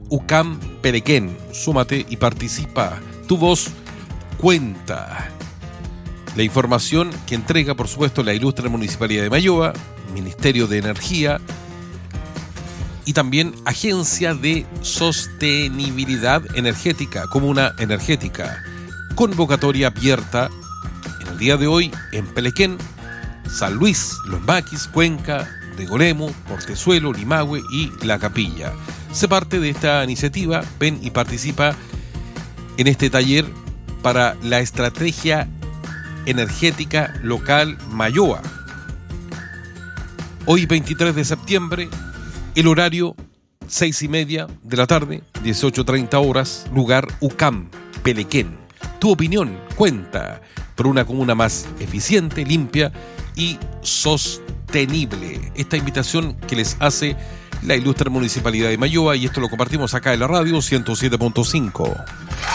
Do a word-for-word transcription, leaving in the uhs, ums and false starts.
UCAM Pelequén. Súmate y participa. Tu voz cuenta. La información que entrega, por supuesto, la ilustre Municipalidad de Mayoa, Ministerio de Energía y también Agencia de Sostenibilidad Energética, Comuna Energética. Convocatoria abierta en el día de hoy en Pelequén, San Luis, Los Maquis, Cuenca, Regolemo, Portezuelo, Limahue y La Capilla. Sé parte de esta iniciativa, ven y participa en este taller para la estrategia energética local Mayoa. Hoy veintitrés de septiembre, el horario seis y media de la tarde, dieciocho treinta horas, lugar UCAM Pelequén. Tu opinión cuenta por una comuna más eficiente, limpia y sostenible. Esta invitación que les hace la ilustre Municipalidad de Mayoa, y esto lo compartimos acá en la radio ciento siete punto cinco.